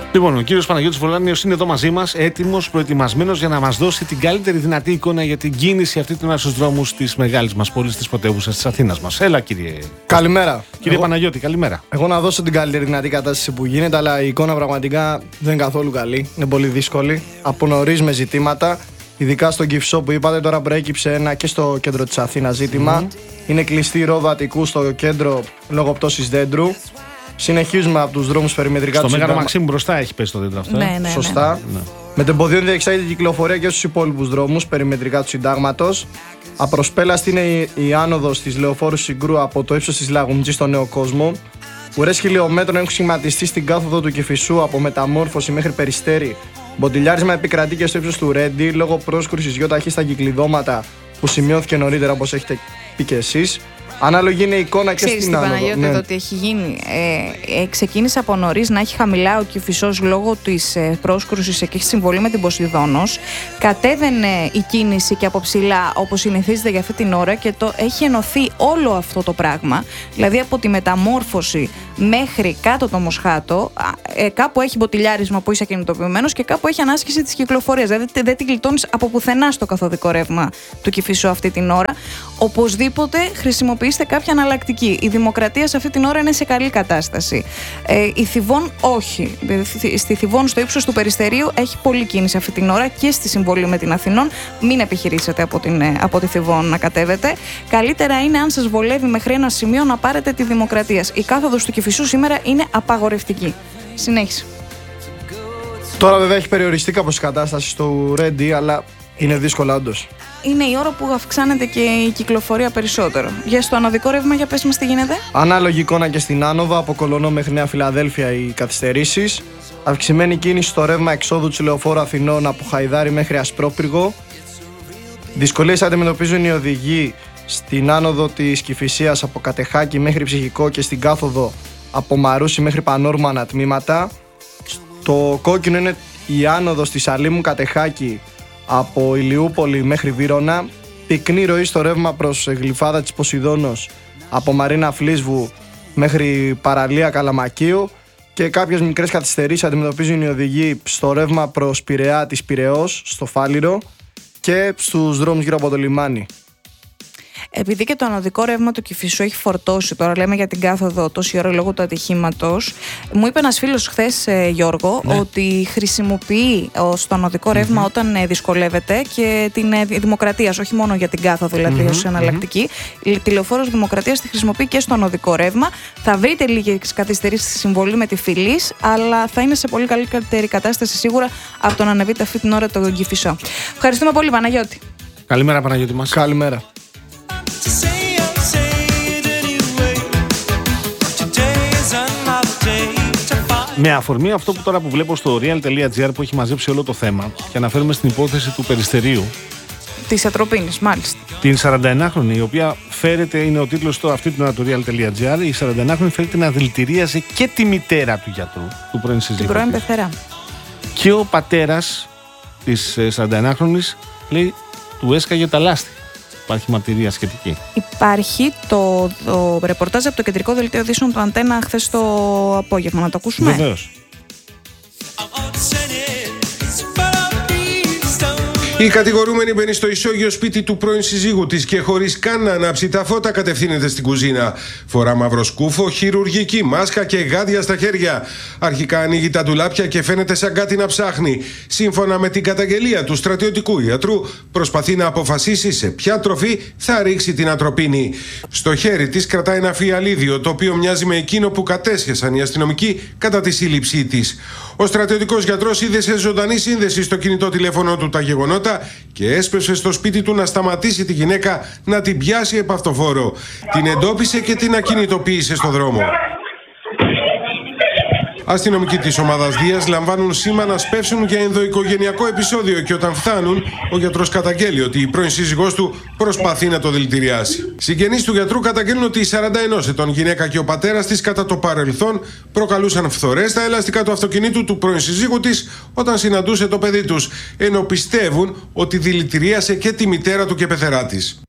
Λοιπόν, ο κύριος Παναγιώτης Βολάνιος είναι εδώ μαζί μας, έτοιμος, προετοιμασμένος για να μας δώσει την καλύτερη δυνατή εικόνα για την κίνηση αυτή την ώρα στους δρόμους της μεγάλης μας πόλης, της πρωτεύουσας της Αθήνας μας. Έλα, κύριε. Καλημέρα. Κύριε Παναγιώτη, καλημέρα. Εγώ να δώσω την καλύτερη δυνατή κατάσταση που γίνεται, αλλά η εικόνα πραγματικά δεν είναι καθόλου καλή. Είναι πολύ δύσκολη. Από νωρίς με ζητήματα, ειδικά στον Κυφισό που είπατε, τώρα προέκυψε ένα και στο κέντρο της Αθήνας ζήτημα. Είναι κλειστή ρόδο Αττικού στο κέντρο λόγω πτώσης δέντρου. Συνεχίζουμε από τους δρόμους περιμετρικά του Στο Μέγαρο Μαξίμου μπροστά έχει πέσει το δέντρο αυτό. Ναι. Σωστά. Ναι. Με το εμποδίο διεξάγεται η κυκλοφορία και στους υπόλοιπους δρόμους περιμετρικά του Συντάγματος. Απροσπέλαστη είναι η άνοδος της Λεωφόρου Συγκρού από το ύψος της Λαγουμτζής στο Νέο Κόσμο. Ουρές χιλιόμετρων έχουν σχηματιστεί στην κάθοδο του Κηφισού από Μεταμόρφωση μέχρι Περιστέρι. Μποτιλιάρισμα επικρατεί και στο ύψος του Ρέντι λόγω πρόσκρουσης γιοταχή στα κυκλειδώματα που σημειώθηκε νωρίτερα, όπως έχετε πει και εσείς. Ανάλογη είναι η εικόνα και στην άνοδο. Παναγιώτη, εδώ τι έχει γίνει. Ξεκίνησε από νωρίς να έχει χαμηλά ο Κηφισός λόγω της πρόσκρουσης και έχει συμβολή με την Ποσειδώνος. Κατέβαινε η κίνηση και από ψηλά, όπως συνηθίζεται για αυτή την ώρα, και το έχει ενωθεί όλο αυτό το πράγμα. Δηλαδή από τη Μεταμόρφωση μέχρι κάτω το Μοσχάτο, κάπου έχει μποτιλιάρισμα που είσαι ακινητοποιημένος και κάπου έχει ανάσκηση της κυκλοφορίας. Δηλαδή δεν την γλιτώνεις από πουθενά στο καθοδικό ρεύμα του Κηφισού αυτή την ώρα. Οπωσδήποτε χρησιμοποιήστε κάποια αναλλακτική. Η Δημοκρατία σε αυτή την ώρα είναι σε καλή κατάσταση. Η Θηβών όχι. Στη Θηβών, στο ύψος του Περιστερίου, έχει πολλή κίνηση αυτή την ώρα και στη συμβολή με την Αθηνών. Μην επιχειρήσετε από τη Θηβών να κατέβετε. Καλύτερα είναι, αν σας βολεύει μέχρι ένα σημείο, να πάρετε τη Δημοκρατία. Η κάθοδος του Κηφισού σήμερα είναι απαγορευτική. Συνέχισε. Τώρα βέβαια έχει περιοριστεί κάπως η κατάσταση στο Ρέντι, αλλά είναι δύσκολα όντως. Είναι η ώρα που αυξάνεται και η κυκλοφορία περισσότερο. Για στο ανωδικό ρεύμα, για πες μας τι γίνεται. Ανάλογη εικόνα και στην άνοδο, από Κολονό μέχρι Νέα Φιλαδέλφια οι καθυστερήσεις. Αυξημένη κίνηση στο ρεύμα εξόδου της Λεωφόρου Αθηνών από Χαϊδάρι μέχρι Ασπρόπυργο. Δυσκολίες αντιμετωπίζουν οι οδηγοί στην άνοδο της Κηφισίας από Κατεχάκη μέχρι Ψυχικό και στην κάθοδο από Μαρούσι μέχρι Πανόρμου ανατμήματα. Το κόκκινο είναι η άνοδος της Αλήμου Κατεχάκη από Ηλιούπολη μέχρι Βύρωνα. Πυκνή ροή στο ρεύμα προς Γλυφάδα της Ποσειδώνος από Μαρίνα Φλίσβου μέχρι Παραλία Καλαμακίου. Και κάποιες μικρές καθυστερήσεις αντιμετωπίζουν οι οδηγοί στο ρεύμα προς Πειραιά της Πειραιώς, στο Φάληρο και στους δρόμους γύρω από το λιμάνι. Επειδή και το ανωδικό ρεύμα του Κηφισού έχει φορτώσει, τώρα λέμε για την κάθοδο τόση ώρα λόγω του ατυχήματος, μου είπε ένας φίλος χθες, Γιώργο, ότι χρησιμοποιεί στο ανωδικό ρεύμα όταν δυσκολεύεται και την Δημοκρατία, όχι μόνο για την κάθοδο, δηλαδή ως εναλλακτική. Η τηλεοφόρος Δημοκρατίας τη χρησιμοποιεί και στο ανωδικό ρεύμα. Θα βρείτε λίγες καθυστερήσεις στη συμβολή με τη Φυλής, αλλά θα είναι σε πολύ καλύτερη κατάσταση σίγουρα από το να ανεβείτε αυτή την ώρα το Κηφισό. Ευχαριστούμε πολύ, Παναγιώτη. Καλημέρα, Παναγιώτη μας. Καλημέρα. Με αφορμή αυτό που τώρα που βλέπω στο real.gr που έχει μαζέψει όλο το θέμα και αναφέρουμε στην υπόθεση του Περιστερίου. Της Ατροπίνης, μάλιστα. Την 41χρονη, η οποία φέρεται, είναι ο τίτλος αυτή την ώρα του real.gr, η 41χρονη φέρεται να δηλητηρίαζε και τη μητέρα του γιατρού, του πρώην συζύγου. Την πρώην πεθερά. Και ο πατέρας της 41χρονης λέει του έσκαγε τα λάστι. Υπάρχει μαρτυρία σχετική. Υπάρχει το ρεπορτάζ από το κεντρικό δελτίο ειδήσεων του Αντένα χθες το απόγευμα. Να το ακούσουμε. Βεβαίως. Η κατηγορούμενη μπαίνει στο ισόγειο σπίτι του πρώην συζύγου της και χωρίς καν να ανάψει τα φώτα κατευθύνεται στην κουζίνα. Φορά μαύρο σκούφο, χειρουργική μάσκα και γάντια στα χέρια. Αρχικά ανοίγει τα ντουλάπια και φαίνεται σαν κάτι να ψάχνει. Σύμφωνα με την καταγγελία του στρατιωτικού ιατρού, προσπαθεί να αποφασίσει σε ποια τροφή θα ρίξει την ατροπίνη. Στο χέρι της κρατάει ένα φιαλίδιο, το οποίο μοιάζει με εκείνο που κατέσχεσαν οι αστυνομικοί κατά τη σύλληψή της. Ο στρατιωτικός γιατρός είδε σε ζωντανή σύνδεση στο κινητό τηλέφωνο του τα γεγονότα και έσπευσε στο σπίτι του να σταματήσει τη γυναίκα να την πιάσει επ' αυτοφόρο. Την εντόπισε και την ακινητοποίησε στο δρόμο. Αστυνομικοί της ομάδας Δίας λαμβάνουν σήμα να σπεύσουν για ενδοοικογενειακό επεισόδιο και όταν φτάνουν, ο γιατρός καταγγέλει ότι η πρώην σύζυγός του προσπαθεί να το δηλητηριάσει. Συγγενείς του γιατρού καταγγέλνουν ότι η 41 ετών γυναίκα και ο πατέρας της κατά το παρελθόν προκαλούσαν φθορές στα ελαστικά του αυτοκινήτου του πρώην σύζυγου της όταν συναντούσε το παιδί τους, ενώ πιστεύουν ότι δηλητηρίασε και τη μητέρα του και πεθερά της.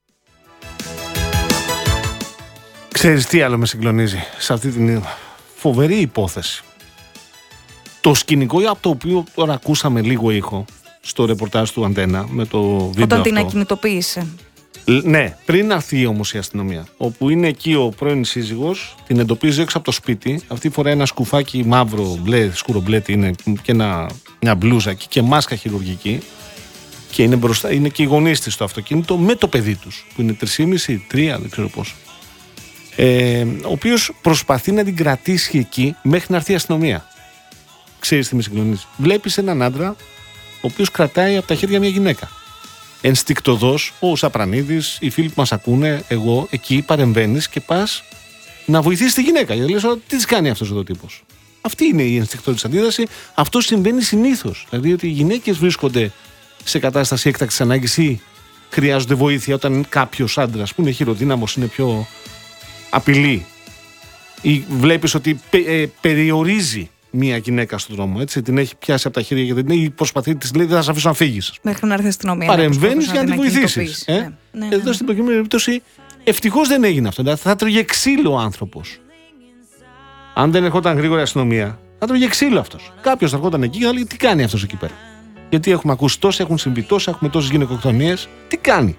Ξέρεις τι άλλο με συγκλονίζει σε αυτή την φοβερή υπόθεση? Το σκηνικό από το οποίο τώρα ακούσαμε λίγο ήχο στο ρεπορτάζ του Αντένα με το βίντεο Όταν αυτό. την ακινητοποίησε. Ναι, πριν έρθει όμως η αστυνομία. Όπου είναι εκεί ο πρώην σύζυγος, την εντοπίζει έξω από το σπίτι. Αυτή φορά ένα σκουφάκι μαύρο, μπλε, σκούρο μπλε, είναι και μια μπλούζα και μάσκα χειρουργική. Και είναι μπροστά, είναι και οι γονείς της στο αυτοκίνητο με το παιδί τους, που είναι 3,5-3, δεν ξέρω πόσο. Ο οποίος προσπαθεί να την κρατήσει εκεί μέχρι να έρθει η αστυνομία. Ξέρεις τι με συγκλονίζει? Βλέπεις έναν άντρα ο οποίος κρατάει από τα χέρια μια γυναίκα. Ενστικτωδώς, ο Σαπρανίδης, οι φίλοι που μας ακούνε, εγώ, εκεί παρεμβαίνεις και πας να βοηθήσεις τη γυναίκα. Γιατί λες, τι της κάνει αυτός εδώ ο τύπος? Αυτή είναι η ενστικτωδής αντίδραση. Αυτό συμβαίνει συνήθως. Δηλαδή ότι οι γυναίκες βρίσκονται σε κατάσταση έκτακτης ανάγκης ή χρειάζονται βοήθεια όταν κάποιος άντρας που είναι χειροδύναμος, είναι πιο απειλή, ή βλέπεις ότι περιορίζει μία γυναίκα στον δρόμο, έτσι, την έχει πιάσει από τα χέρια και δεν είναι, προσπαθεί, της λέει, δεν θα σε αφήσω να φύγεις. Μέχρι να έρθει η αστυνομία. Παρεμβαίνεις για να τη βοηθήσεις. Ναι. Εδώ στην προκειμένη περίπτωση ευτυχώς δεν έγινε αυτό. Δηλαδή θα τρώγε ξύλο ο άνθρωπος. Αν δεν ερχόταν γρήγορα η αστυνομία, θα τρώγε ξύλο αυτός. Κάποιος θα ερχόταν εκεί και θα λέει, τι κάνει αυτός εκεί πέρα? Γιατί έχουμε ακούσει τόσα, έχουν συμβεί τόσα, έχουμε τόσες γυναικοκτονίες. Τι κάνει?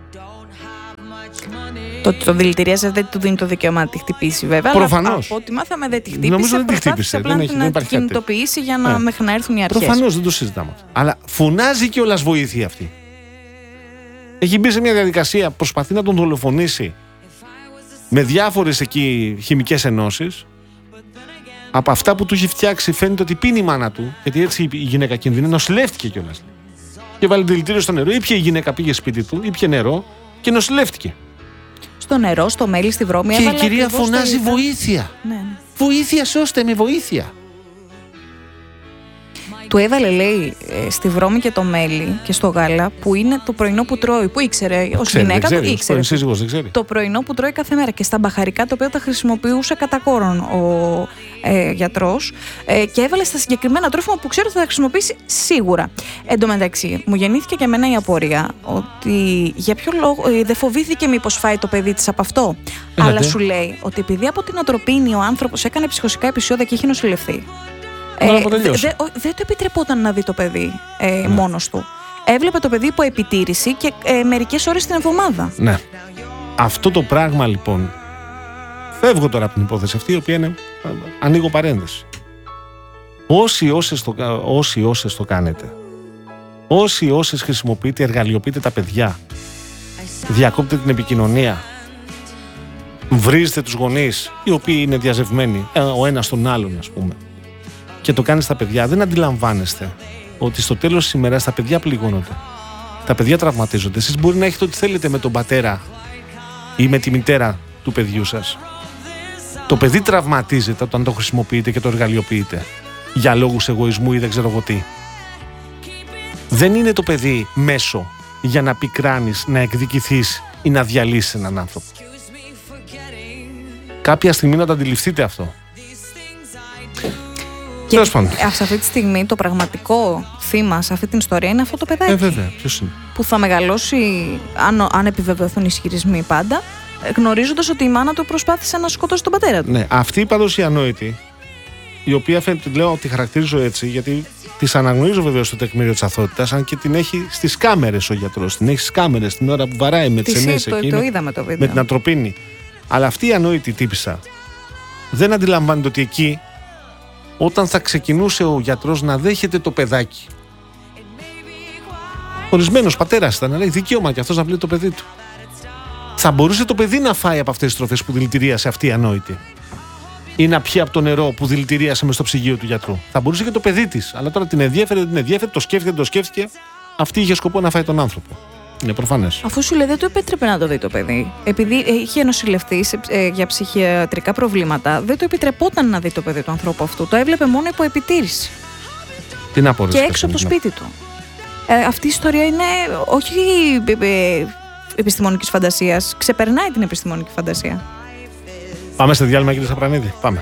Το δηλητηρίασε, δεν του δίνει το δικαίωμα να τη χτυπήσει, βέβαια. Προφανώς. Αλλά από ό,τι μάθαμε δεν τη χτύπησε. Νομίζω δεν τη χτύπησε. Απλά να την κινητοποιήσει για να μέχρι να έρθουν οι αρχές. Προφανώς δεν το συζητάμε. Αλλά φωνάζει κιόλας βοήθεια αυτή. Έχει μπει σε μια διαδικασία, προσπαθεί να τον δολοφονήσει με διάφορες εκεί χημικές ενώσεις. Από αυτά που του έχει φτιάξει φαίνεται ότι πίνει η μάνα του, γιατί έτσι η γυναίκα κινδυνεύει, νοσηλεύτηκε κιόλας. Και βάλει δηλητήριο στο νερό, ήπια η γυναίκα, πήγε σπίτι του, ήπια νερό και νοσηλεύτηκε. Στο νερό, στο μέλι, στη βρώμη. Και η κυρία φωνάζει βοήθεια. Ναι. Βοήθεια, σώστε με, βοήθεια. Του έβαλε, λέει, στη βρώμη και το μέλι και στο γάλα, που είναι το πρωινό που τρώει. Που ήξερε, ως γυναίκα το ήξερε. Σύζυγος, δεν ξέρει. Το πρωινό που τρώει κάθε μέρα. Και στα μπαχαρικά, τα οποία τα χρησιμοποιούσε κατά κόρον ο γιατρός. Και έβαλε στα συγκεκριμένα τρόφιμα που ξέρω ότι θα τα χρησιμοποιήσει σίγουρα. Εν τω μεταξύ, μου γεννήθηκε και εμένα η απορία ότι για ποιο λόγο δεν φοβήθηκε μήπως φάει το παιδί της από αυτό. Αλλά σου λέει ότι επειδή από την ατροπίνη ο άνθρωπος έκανε ψυχοσικά επεισόδια και είχε νοσηλευθεί. Δεν το επιτρεπόταν να δει το παιδί μόνος του. Έβλεπε το παιδί υπό επιτήρηση και μερικές ώρες την εβδομάδα. Ναι. Αυτό το πράγμα λοιπόν. Φεύγω τώρα από την υπόθεση αυτή, η οποία είναι. Ανοίγω παρένθεση. Όσοι όσες το κάνετε, όσες χρησιμοποιείτε, εργαλειοποιείτε τα παιδιά, διακόπτε την επικοινωνία, βρίζετε τους γονείς, οι οποίοι είναι διαζευμένοι, ο ένας τον άλλον, ας πούμε, και το κάνεις στα παιδιά, δεν αντιλαμβάνεστε ότι στο τέλος της ημέρας τα παιδιά πληγώνονται. Τα παιδιά τραυματίζονται. Εσείς μπορεί να έχετε ό,τι θέλετε με τον πατέρα ή με τη μητέρα του παιδιού σας. Το παιδί τραυματίζεται όταν το χρησιμοποιείτε και το εργαλειοποιείτε για λόγους εγωισμού ή δεν ξέρω εγώ τι. Δεν είναι το παιδί μέσο για να πικράνεις, να εκδικηθείς ή να διαλύσεις έναν άνθρωπο. Κάποια στιγμή να το αντιληφθείτε αυτό. Και σε αυτή τη στιγμή το πραγματικό θύμα σε αυτή την ιστορία είναι αυτό το παιδάκι. Βέβαια, ποιος είναι? Που θα μεγαλώσει, αν επιβεβαιωθούν οι ισχυρισμοί πάντα, γνωρίζοντας ότι η μάνα του προσπάθησε να σκοτώσει τον πατέρα του. Ναι, αυτή πάντως η ανόητη, η οποία φαίνεται, λέω ότι τη χαρακτηρίζω έτσι, γιατί της αναγνωρίζω βεβαίως το τεκμήριο της αθωότητας, αν και την έχει στις κάμερες ο γιατρός. Την έχει στις κάμερες την ώρα που βαράει με τις ενέσεις εκείνη. Το είδαμε το βίντεο. Με την ατροπίνη. Αλλά αυτή η ανόητη τύπισσα δεν αντιλαμβάνεται ότι εκεί, όταν θα ξεκινούσε ο γιατρός να δέχεται το παιδάκι, ορισμένος πατέρας ήταν, λέει δικαίωμα και αυτός να βλέπει το παιδί του. Θα μπορούσε το παιδί να φάει από αυτές τις τροφές που δηλητηρίασε αυτή η ανόητη, ή να πιει από το νερό που δηλητηρίασε μες στο ψυγείο του γιατρού. Θα μπορούσε και το παιδί της. Αλλά τώρα την ενδιέφερε, δεν την ενδιέφερε, το σκέφτηκε, δεν το σκέφτηκε. Αυτή είχε σκοπό να φάει τον άνθρωπο. Είναι προφανές. Αφού σου λέει δεν του επέτρεπε να το δει το παιδί. Επειδή είχε νοσηλευτεί για ψυχιατρικά προβλήματα, δεν του επιτρεπόταν να δει το παιδί του ανθρώπου αυτού. Το έβλεπε μόνο υπό επιτήρηση. Τι να πω, και έξω από το σπίτι του. Αυτή η ιστορία είναι όχι επιστημονικής φαντασίας. Ξεπερνάει την επιστημονική φαντασία. Πάμε σε διάλειμμα, κύριε Σαπρανίδη. Πάμε.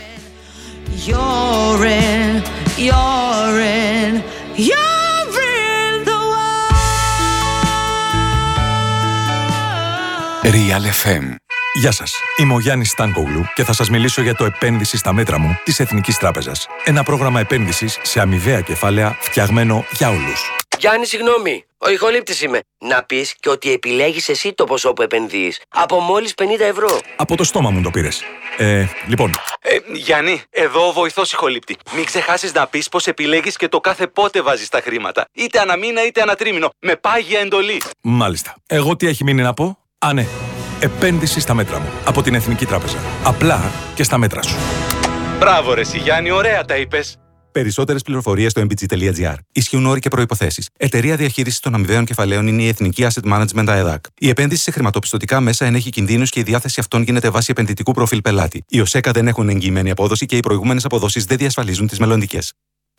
Real FM Γεια σας, είμαι ο Γιάννης Στάνκογλου και θα σας μιλήσω για το επένδυση στα μέτρα μου της Εθνικής Τράπεζας. Ένα πρόγραμμα επένδυσης σε αμοιβαία κεφάλαια φτιαγμένο για όλους. Γιάννη, συγγνώμη. Ο ηχολήπτης είμαι. Να πεις και ότι επιλέγεις εσύ το ποσό που επενδύεις. Από μόλις 50 ευρώ. Από το στόμα μου το πήρες. Λοιπόν. Γιάννη, εδώ ο βοηθός ηχολήπτη. Μην ξεχάσεις να πεις πως επιλέγεις και το κάθε πότε βάζεις τα χρήματα. Είτε ανά μήνα είτε ανά τρίμηνο. Με πάγια εντολή. Μάλιστα. Εγώ τι έχει μείνει να πω? Α, ναι. Επένδυση στα μέτρα μου. Από την Εθνική Τράπεζα. Απλά και στα μέτρα σου. Μπράβο ρε εσύ Γιάννη, ωραία τα είπες. Περισσότερες πληροφορίες στο mbg.gr. Ισχύουν όροι και προϋποθέσεις. Εταιρεία διαχείρισης των αμοιβαίων κεφαλαίων είναι η Εθνική Asset Management ΑΕΔΑΚ. Η επένδυση σε χρηματοπιστωτικά μέσα ενέχει κινδύνους και η διάθεση αυτών γίνεται βάσει επενδυτικού προφίλ πελάτη. Οι ΟΣΕΚΑ δεν έχουν εγγυημένη απόδοση και οι προηγούμενες αποδόσεις δεν διασφαλίζουν τις μελλοντικές.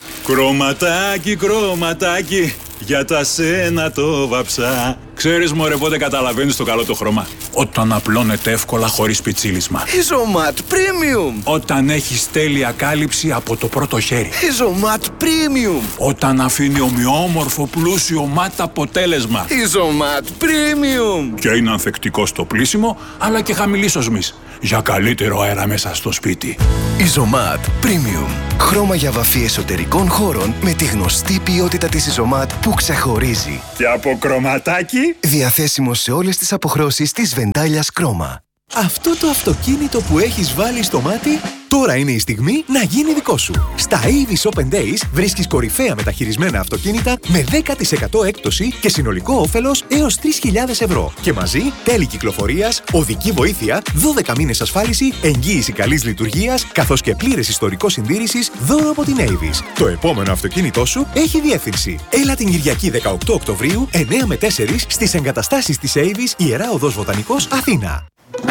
Κρωματάκι, κρωματάκι, για τα σένα το βαψά. Ξέρεις μωρέ πότε καταλαβαίνεις το καλό το χρώμα? Όταν απλώνεται εύκολα χωρίς πιτσίλισμα. Ιζωμάτ Premium. Όταν έχεις τέλεια κάλυψη από το πρώτο χέρι. Ιζωμάτ Premium. Όταν αφήνει ομοιόμορφο πλούσιο μάτ αποτέλεσμα. Ιζωμάτ Premium. Και είναι ανθεκτικό στο πλύσιμο αλλά και χαμηλής οσμής. Για καλύτερο αέρα μέσα στο σπίτι. Ιζωμάτ Premium. Χρώμα για βαφή εσωτερικών χώρων με τη γνωστή ποιότητα της Ιζωμάτ που ξεχωρίζει. Και από κρωματάκι. Διαθέσιμο σε όλες τις αποχρώσεις της Βεντάλιας Κρώμα. Αυτό το αυτοκίνητο που έχεις βάλει στο μάτι, τώρα είναι η στιγμή να γίνει δικό σου. Στα Avis Open Days βρίσκεις κορυφαία μεταχειρισμένα αυτοκίνητα με 10% έκπτωση και συνολικό όφελος έως 3.000 ευρώ. Και μαζί τέλη κυκλοφορίας, οδική βοήθεια, 12 μήνες ασφάλιση, εγγύηση καλής λειτουργίας, καθώς και πλήρες ιστορικό συντήρησης, δώρο από την Avis. Το επόμενο αυτοκίνητό σου έχει διεύθυνση. Έλα την Κυριακή 18 Οκτωβρίου, 9 με 4 στις εγκαταστάσεις της Avis, Ιερά Οδός Βοτανικός, Αθήνα.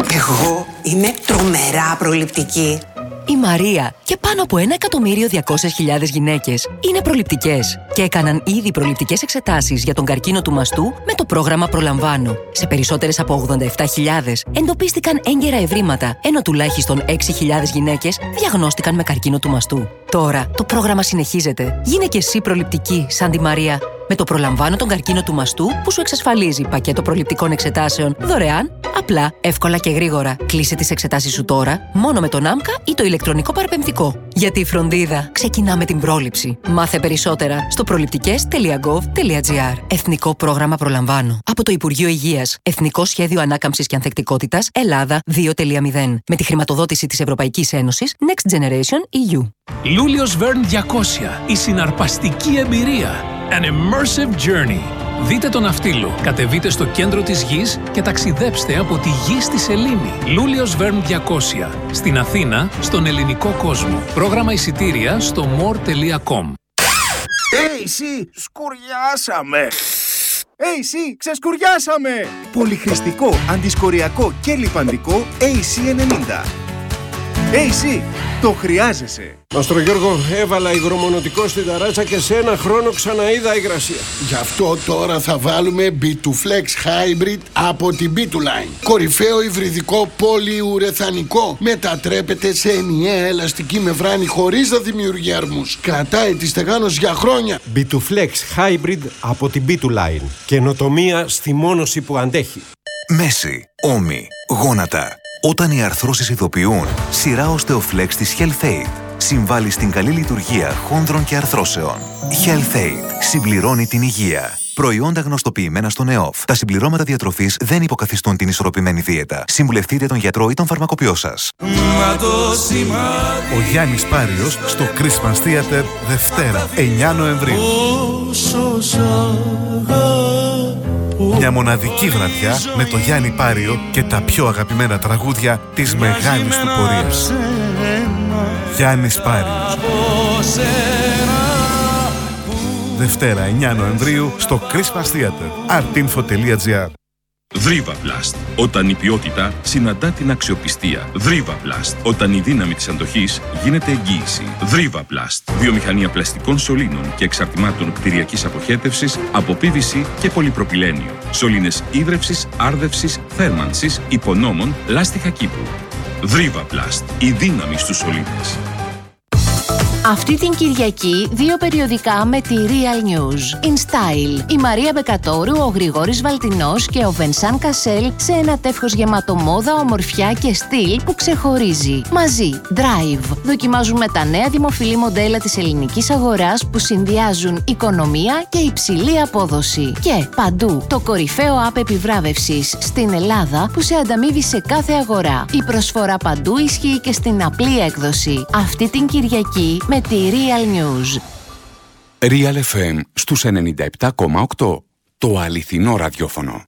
Εγώ είμαι τρομερά προληπτική. Η Μαρία και πάνω από 1.200.000 γυναίκες είναι προληπτικές και έκαναν ήδη προληπτικές εξετάσεις για τον καρκίνο του μαστού με το πρόγραμμα Προλαμβάνω. Σε περισσότερες από 87.000 εντοπίστηκαν έγκαιρα ευρήματα, ενώ τουλάχιστον 6.000 γυναίκες διαγνώστηκαν με καρκίνο του μαστού. Τώρα το πρόγραμμα συνεχίζεται. Γίνε και εσύ προληπτική σαν τη Μαρία. Με το Προλαμβάνω τον καρκίνο του μαστού που σου εξασφαλίζει πακέτο προληπτικών εξετάσεων δωρεάν, απλά, εύκολα και γρήγορα. Κλείσε τις εξετάσεις σου τώρα, μόνο με τον ΆΜΚΑ ή το ηλεκτρονικό παραπεμφτικό. Γιατί η φροντίδα ξεκινά με την πρόληψη. Μάθε περισσότερα στο προληπτικές.gov.gr. Εθνικό πρόγραμμα Προλαμβάνω. Από το Υπουργείο Υγείας. Εθνικό Σχέδιο Ανάκαμψης και Ανθεκτικότητας Ελλάδα 2.0. Με τη χρηματοδότηση της Ευρωπαϊκής Ένωσης Next Generation EU. Λούλιος Verne 200. Η συναρπαστική εμπειρία. An immersive journey. Δείτε τον Ναυτίλο, κατεβείτε στο κέντρο της γης και ταξιδέψτε από τη γη στη σελήνη. Λούλιος Verne 200. Στην Αθήνα, στον ελληνικό κόσμο. Πρόγραμμα εισιτήρια στο more.com. Εσύ, σκουριάσαμε! AC, ξεσκουριάσαμε! Πολυχρηστικό, αντισκοριακό και λιπαντικό AC90. AC, το χρειάζεσαι. Μαστρο Γιώργο, έβαλα υγρομονωτικό στην ταράτσα και σε ένα χρόνο ξαναείδα υγρασία. Γι' αυτό τώρα θα βάλουμε B2Flex Hybrid από την B2Line. Κορυφαίο υβριδικό πολυουρεθανικό. Μετατρέπεται σε ενιαία ελαστική μεμβράνη χωρίς να δημιουργεί αρμούς. Κρατάει τη στεγάνωση για χρόνια. B2Flex Hybrid από την B2Line. Καινοτομία στη μόνωση που αντέχει. Μέση, ώμοι, γόνατα. Όταν οι αρθρώσεις ειδοποιούν, σειρά Osteoflex της HealthAid συμβάλλει στην καλή λειτουργία χόνδρων και αρθρώσεων. HealthAid συμπληρώνει την υγεία. Προϊόντα γνωστοποιημένα στον ΕΟΦ. Τα συμπληρώματα διατροφής δεν υποκαθιστούν την ισορροπημένη δίαιτα. Συμβουλευτείτε τον γιατρό ή τον φαρμακοποιό σας. Ο Γιάννης Πάριος στο Christmas Theater Δευτέρα, 9 Νοεμβρίου. Μια μοναδική βραδιά με το Γιάννη Πάριο και τα πιο αγαπημένα τραγούδια της μεγάλης του πορείας. Γιάννης Πάριος. Δευτέρα 9 Νοεμβρίου στο Christmas Theater. artinfo.gr. Δρίβαπλαστ. Όταν η ποιότητα συναντά την αξιοπιστία. Δρίβαπλαστ. Όταν η δύναμη της αντοχής γίνεται εγγύηση. Δρίβαπλαστ. Βιομηχανία πλαστικών σωλήνων και εξαρτημάτων κτηριακής αποχέτευσης από PVC και πολυπροπυλένιο. Σωλήνες ίδρευσης, άρδευσης, θέρμανσης, υπονόμων, λάστιχα κήπου. Δρίβαπλαστ. Η δύναμη στους σωλήνες. Αυτή την Κυριακή 2 περιοδικά με τη Real News. In Style. Η Μαρία Μπεκατόρου, ο Γρηγόρης Βαλτινός και ο Βενσάν Κασέλ σε ένα τεύχος γεμάτο μόδα, ομορφιά και στυλ που ξεχωρίζει. Μαζί. Drive. Δοκιμάζουμε τα νέα δημοφιλή μοντέλα της ελληνικής αγοράς που συνδυάζουν οικονομία και υψηλή απόδοση. Και παντού το κορυφαίο app επιβράβευσης στην Ελλάδα που σε ανταμείβει σε κάθε αγορά. Η προσφορά παντού ισχύει και στην απλή έκδοση. Αυτή την Κυριακή με τη Real News. Real FM στους 97,8. Το αληθινό ραδιόφωνο.